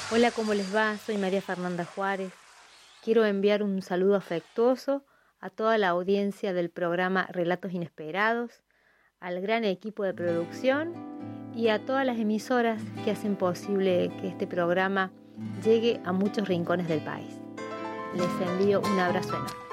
Hola, ¿cómo les va? Soy María Fernanda Juárez. Quiero enviar un saludo afectuoso a toda la audiencia del programa Relatos Inesperados, al gran equipo de producción y a todas las emisoras que hacen posible que este programa llegue a muchos rincones del país. Les envío un abrazo enorme.